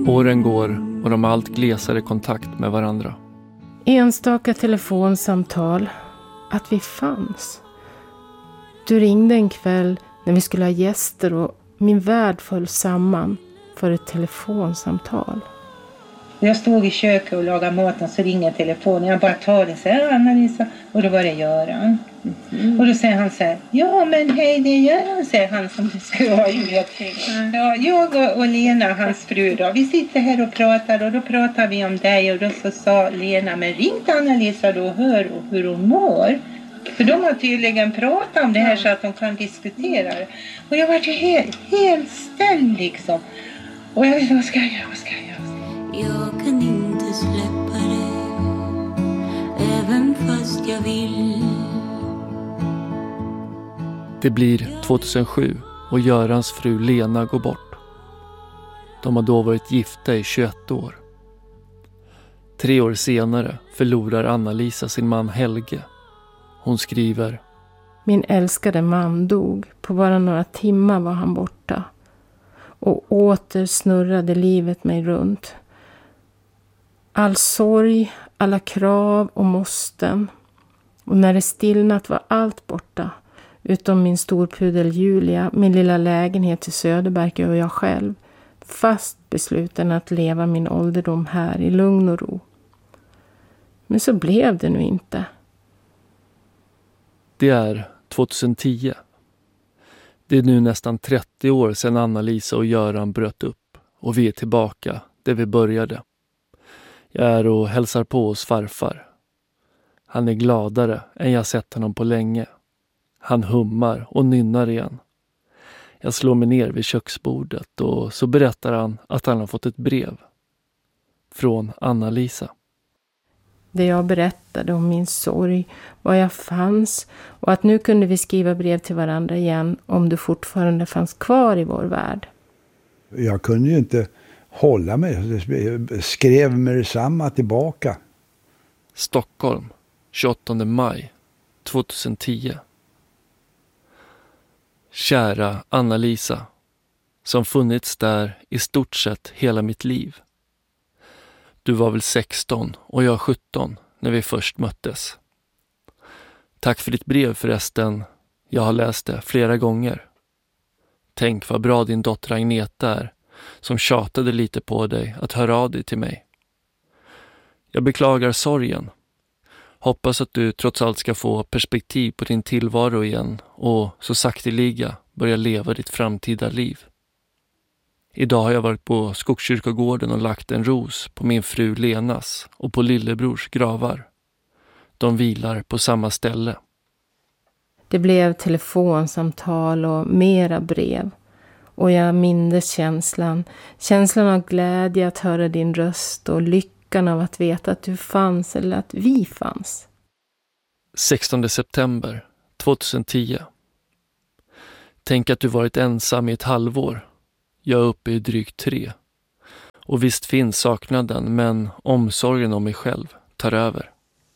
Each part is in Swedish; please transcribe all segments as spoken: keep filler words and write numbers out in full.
Åren går och de har allt glesare kontakt med varandra. Enstaka telefonsamtal. Att vi fanns. Du ringde en kväll när vi skulle ha gäster och min värld föll samman för ett telefonsamtal. Jag stod i köket och lagade maten, så ringer telefonen. Jag bara tar den, säger Anna-Lisa. Och då var det Göran. Mm. Och då säger han så här: ja men hej, det är Göran, säger han som du ska ha inget. Ja, jag och, och Lena, hans fru då, vi sitter här och pratar och då pratar vi om dig. Och då så sa Lena, men ring till Anna-Lisa då och hör hur hon mår. För de har tydligen pratat om det här så att de kan diskutera det. Och jag var ju helt, helt ställd liksom. Och jag vet, vad ska jag göra, vad ska jag göra? Jag kan inte släppa det, även fast jag vill. Det blir tjugohundrasju och Görans fru Lena går bort. De har då varit gifta i tjugoett år. Tre år senare förlorar Anna-Lisa sin man Helge. Hon skriver: min älskade man dog. På bara några timmar var han borta. Och åter snurrade livet mig runt. All sorg, alla krav och måsten. Och när det stillnat var allt borta. Utom min storpudel Julia, min lilla lägenhet i Söderberg och jag själv. Fast besluten att leva min ålderdom här i lugn och ro. Men så blev det nu inte. Det är tjugohundratio. Det är nu nästan trettio år sedan Anna-Lisa och Göran bröt upp. Och vi är tillbaka där vi började. Jag är och hälsar på hos farfar. Han är gladare än jag sett honom på länge. Han hummar och nynnar igen. Jag slår mig ner vid köksbordet och så berättar han att han har fått ett brev. Från Anna-Lisa. Det jag berättade om min sorg, var jag fanns och att nu kunde vi skriva brev till varandra igen om du fortfarande fanns kvar i vår värld. Jag kunde ju inte hålla mig, jag skrev med detsamma tillbaka. Stockholm, tjugoåttonde maj tjugohundratio. Kära Anna-Lisa, som funnits där i stort sett hela mitt liv. Du var väl sexton och jag sjutton när vi först möttes. Tack för ditt brev förresten, jag har läst det flera gånger. Tänk vad bra din dotter Agneta är, som tjatade lite på dig att höra av dig till mig. Jag beklagar sorgen. Hoppas att du trots allt ska få perspektiv på din tillvaro igen och så sakteliga börja leva ditt framtida liv. Idag har jag varit på Skogskyrkogården och lagt en ros på min fru Lenas och på lillebrors gravar. De vilar på samma ställe. Det blev telefonsamtal och mera brev. Och jag mindes känslan. Känslan av glädje att höra din röst och lyckan av att veta att du fanns eller att vi fanns. sextonde september tjugohundratio. Tänk att du varit ensam i ett halvår. Jag är uppe i drygt tre. Och visst finns saknaden, men omsorgen om mig själv tar över.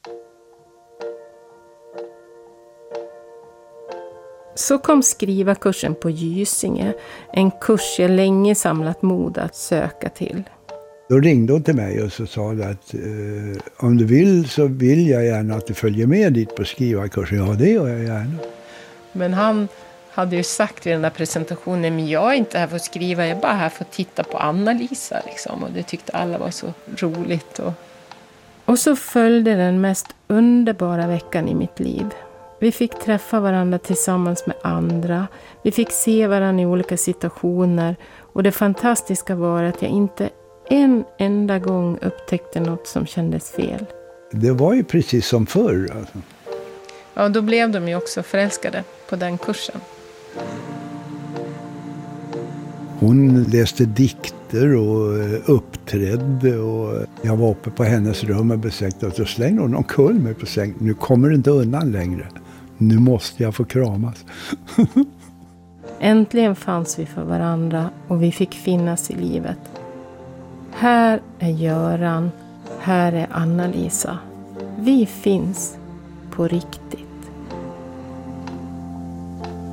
Så kom skriva kursen på Gysinge. En kurs jag länge samlat mod att söka till. Då ringde hon till mig och så sa att eh, om du vill så vill jag gärna att du följer med dit på skrivarkursen. Ja, det gör jag gärna. Men han hade ju sagt vid den där presentationen, men jag är inte här för att skriva, jag är bara här för att titta på Anna-Lisa liksom. Och det tyckte alla var så roligt. Och, och så följde den mest underbara veckan i mitt liv. Vi fick träffa varandra tillsammans med andra. Vi fick se varandra i olika situationer. Och det fantastiska var att jag inte en enda gång upptäckte något som kändes fel. Det var ju precis som förr. Alltså. Ja, då blev de ju också förälskade på den kursen. Hon läste dikter och uppträdde och jag var uppe på hennes rum och besökte och så slängde hon omkull mig på sängen. Nu kommer du inte undan längre. Nu måste jag få kramas. Äntligen fanns vi för varandra och vi fick finnas i livet. Här är Göran, här är Anna-Lisa. Vi finns på riktigt.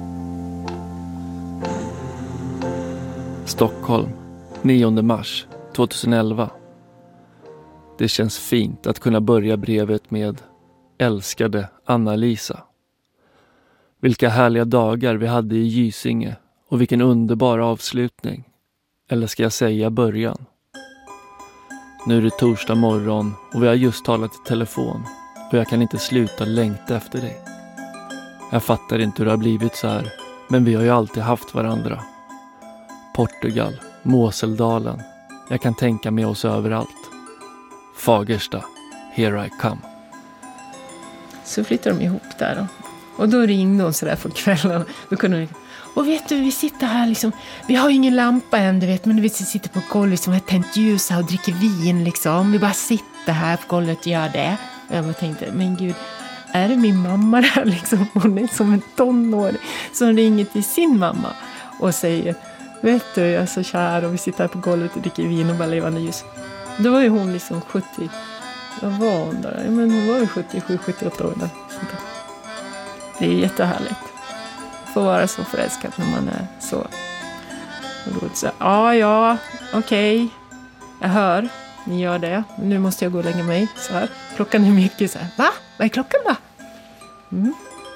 Stockholm, nionde mars tjugoelva. Det känns fint att kunna börja brevet med älskade Anna-Lisa. Vilka härliga dagar vi hade i Gysinge och vilken underbar avslutning. Eller ska jag säga början? Nu är det torsdag morgon och vi har just talat i telefon och jag kan inte sluta längta efter dig. Jag fattar inte hur det har blivit så här, men vi har ju alltid haft varandra. Portugal, Moseldalen, jag kan tänka mig oss överallt. Fagersta, here I come. Så flyttade de ihop där då. Och då ringde hon sådär på kvällen. Då kunde hon, och vet du, vi sitter här liksom, vi har ju ingen lampa än, du vet, men vi sitter på golvet som har tänt ljus här och dricker vin liksom. Vi bara sitter här på golvet och gör det. Och jag bara tänkte, men gud, är det min mamma där liksom? Hon är som en tonåring som ringer till sin mamma och säger, vet du, jag är så kär och vi sitter här på golvet och dricker vin och bara levande ljus. Då var ju hon liksom sjuttio, vad var hon där? Men hon var ju sjuttiosju sjuttioåtta år där. Det är jättehärligt. Få vara så förälskad när man är så. Och då så, ja, ja, okej. Okay. Jag hör, ni gör det. Nu måste jag gå och lägga mig. Så här. Klockan är mycket så här. Va? Vad är klockan då? Mm.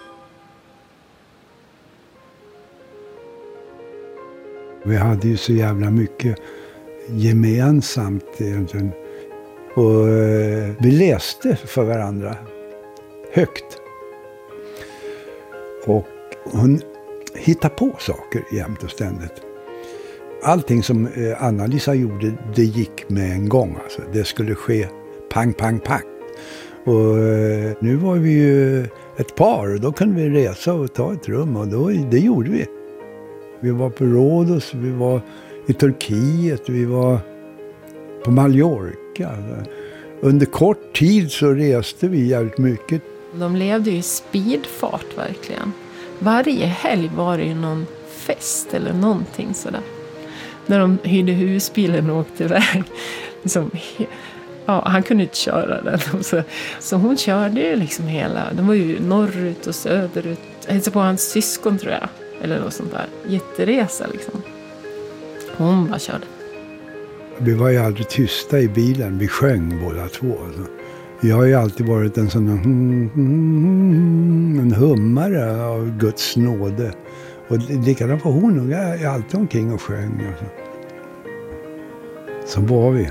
Vi hade ju så jävla mycket gemensamt egentligen. Och eh, vi läste för varandra högt. Och hon hittade på saker jämt och ständigt. Allting som eh, Anna-Lisa gjorde, det gick med en gång. Alltså. Det skulle ske pang, pang, pang. Och eh, nu var vi ju ett par och då kunde vi resa och ta ett rum. Och då, det gjorde vi. Vi var på Rhodos, vi var i Turkiet, vi var på Mallorca. Under kort tid så reste vi jävligt mycket. De levde ju i speedfart verkligen. Varje helg var det ju någon fest eller någonting sådär. När de hyrde husbilen och åkte iväg. Liksom, ja, han kunde inte köra den. Så, så hon körde ju liksom hela. De var ju norrut och söderut. Jag hälsade på hans syskon tror jag. Eller något sånt där. Jätteresa liksom. Hon bara körde. Vi var ju aldrig tysta i bilen. Vi sjöng båda två. Alltså. Jag har ju alltid varit en sån en hummare av Guds nåde. Och likadant var hon. Jag är alltid omkring och sjöng. Alltså. Så var vi.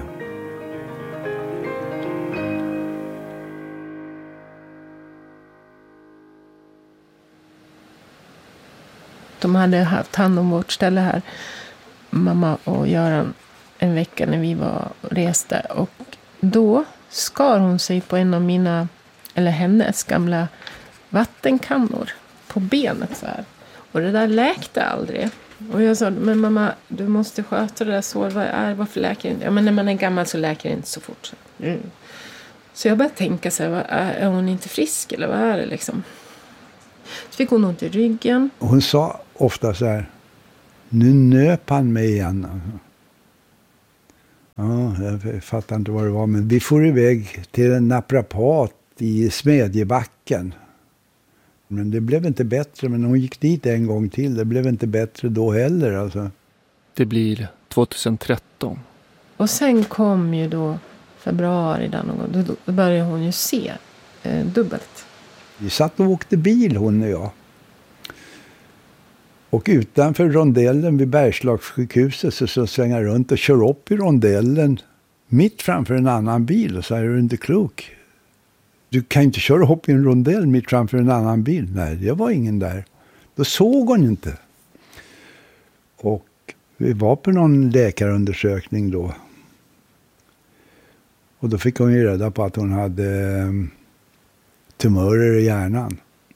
De hade haft hand om vårt ställe här, mamma och Göran, en vecka när vi var reste. Och då skar hon sig på en av mina, eller hennes gamla vattenkannor på benet så här. Och det där läkte aldrig. Och jag sa, men mamma, du måste sköta det där såret. Vad är, varför läker det inte? Ja, men när man är gammal så läker det inte så fort. Mm. Så jag började tänka så här, är, är hon inte frisk eller vad är det liksom? Så fick hon ont i ryggen. Hon sa ofta så här, nu nöp han mig igen. Ja, jag fattar inte vad det var, men vi får iväg till en naprapat i Smedjebacken. Men det blev inte bättre, men hon gick dit en gång till. Det blev inte bättre då heller. Alltså. Det blir tjugohundratretton. Och sen kom ju då februari där någon gång. Då, då började hon ju se eh, dubbelt. Vi satt och åkte bil, hon och jag. Och utanför rondellen vid Bergslagssjukhuset så, så svänger runt och kör upp i rondellen mitt framför en annan bil. Och så är du inte klok. Du kan inte köra upp i en rondell mitt framför en annan bil. Nej, det var ingen där. Då såg hon inte. Och vi var på någon läkarundersökning då. Och då fick hon ju reda på att hon hade tumörer i hjärnan.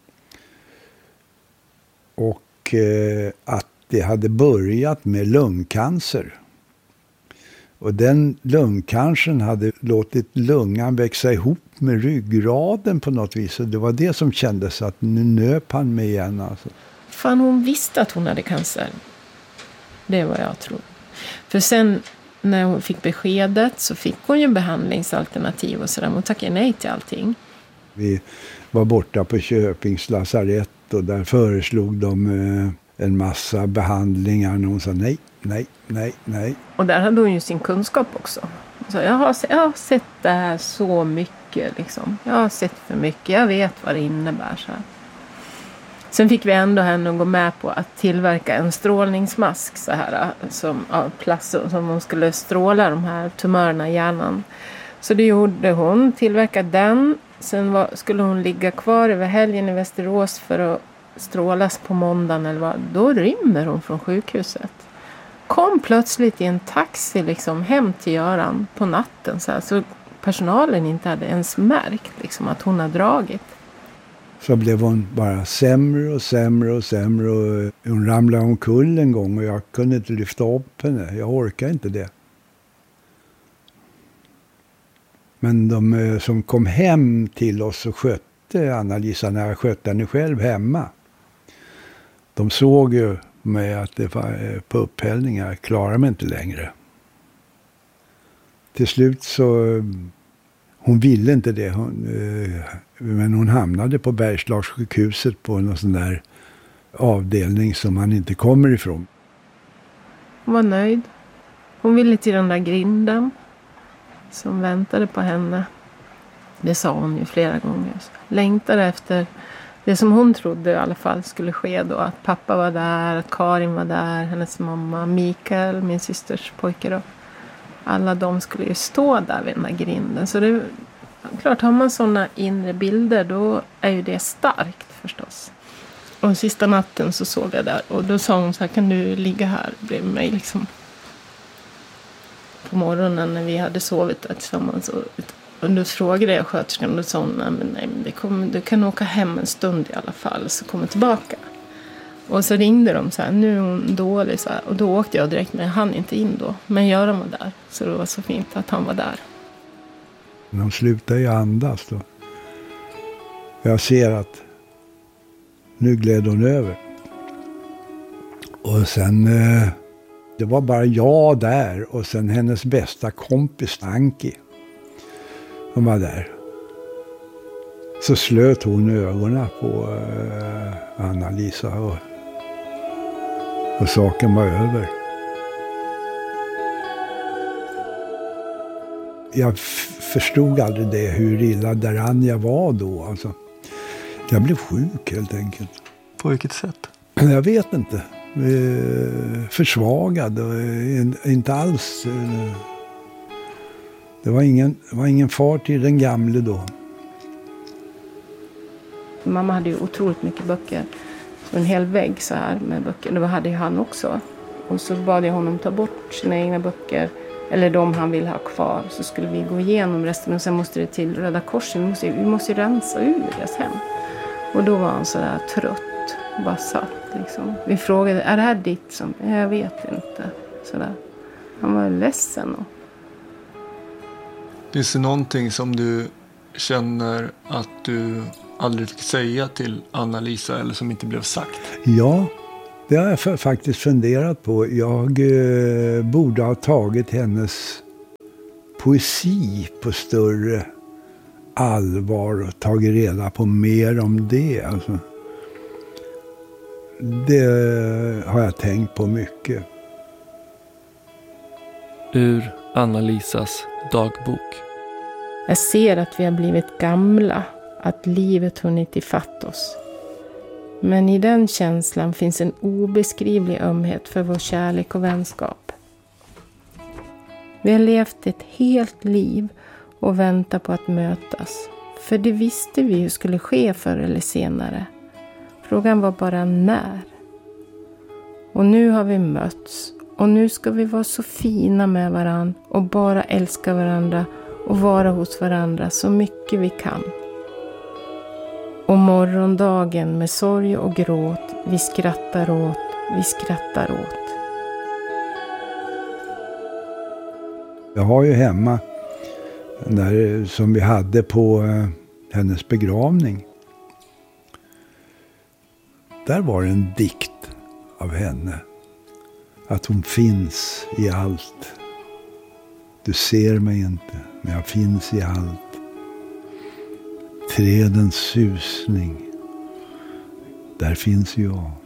Och eh, att det hade börjat med lungcancer. Och den lungcancern hade låtit lungan växa ihop med ryggraden på något vis. Och det var det som kändes, att nu nöp han mig igen. Alltså. Fan, hon visste att hon hade cancer. Det var jag tror. För sen när hon fick beskedet så fick hon ju behandlingsalternativ och sådär. Hon tackade nej till allting. Vi var borta på Köpings lasarett och där föreslog de eh, en massa behandlingar. Och hon sa nej, nej, nej, nej. Och där hade hon ju sin kunskap också. Så jag, har, jag har sett det här så mycket. Liksom. Jag har sett för mycket. Jag vet vad det innebär. Så här. Sen fick vi ändå henne att gå med på att tillverka en strålningsmask. Så här, som, av plast, som hon skulle stråla de här tumörerna i hjärnan. Så det gjorde hon. Tillverkade den. Sen var, skulle hon ligga kvar över helgen i Västerås för att strålas på måndagen. Eller vad. Då rymmer hon från sjukhuset. Kom plötsligt i en taxi liksom hem till Göran på natten. Så, här, så personalen inte hade ens märkt liksom, att hon har dragit. Så blev hon bara sämre och sämre och sämre. Och hon ramlade omkull en gång och jag kunde inte lyfta upp henne. Jag orkar inte det. Men de som kom hem till oss och skötte Anna-Lisa när jag skötte henne själv hemma. De såg ju med att det var på upphällningar, klarar mig inte längre. Till slut så, hon ville inte det, hon, men hon hamnade på Bergslagssjukhuset på en sån där avdelning som man inte kommer ifrån. Hon var nöjd. Hon ville till den där grinden som väntade på henne. Det sa hon ju flera gånger. Längtade efter det som hon trodde i alla fall skulle ske då. Att pappa var där, att Karin var där, hennes mamma, Mikael, min systers pojke då. Alla de skulle ju stå där vid den där grinden. Så det, klart, har man sådana inre bilder då är ju det starkt förstås. Och sista natten så såg jag där och då sa hon så här, kan du ligga här bredvid mig liksom. På morgonen när vi hade sovit där tillsammans och, och då frågade jag sköterskan och då sa hon, nej men, nej, men det kommer, du kan åka hem en stund i alla fall så kommer tillbaka. Och så ringde de så här, nu är hon dålig så här, och då åkte jag direkt men jag hann inte in då. Men Göran var där så det var så fint att han var där. De slutade ju andas då. Jag ser att nu gled hon över. Och sen, eh, det var bara jag där och sen hennes bästa kompis Anki. Hon var där. Så slöt hon ögonen på eh, Anna-Lisa och, och saken var över. Jag f- förstod aldrig det, hur illa däran jag var då. Alltså, jag blev sjuk helt enkelt. På vilket sätt? Jag vet inte. Försvagad och inte alls. Det var ingen, det var ingen far till den gamle då. Mamma hade ju otroligt mycket böcker. Så en hel vägg så här med böcker. Det hade ju han också. Och så bad jag honom ta bort sina egna böcker. Eller de han vill ha kvar. Så skulle vi gå igenom resten. Och sen måste det till Röda Korset. Vi måste, vi måste rensa ur deras hem. Och då var han så där trött. Bara satt liksom. Vi frågade, är det här ditt som? Jag vet inte. Så där. Han var ledsen. Och... Finns det någonting som du känner att du aldrig fick säga till Anna-Lisa eller som inte blev sagt? Ja, det har jag f- faktiskt funderat på. Jag eh, borde ha tagit hennes poesi på större allvar och tagit reda på mer om det. Alltså, det har jag tänkt på mycket. Ur Anna-Lisas dagbok. Jag ser att vi har blivit gamla. Att livet hunnit ifatt oss. Men i den känslan finns en obeskrivlig ömhet för vår kärlek och vänskap. Vi har levt ett helt liv och väntat på att mötas. För det visste vi ju skulle ske förr eller senare. Frågan var bara när. Och nu har vi mötts. Och nu ska vi vara så fina med varann. Och bara älska varandra. Och vara hos varandra så mycket vi kan. Och morgondagen med sorg och gråt. Vi skrattar åt. Vi skrattar åt. Jag har ju hemma där som vi hade på eh, hennes begravning. Där var en dikt av henne. Att hon finns i allt. Du ser mig inte, men jag finns i allt. Trädens susning. Där finns jag.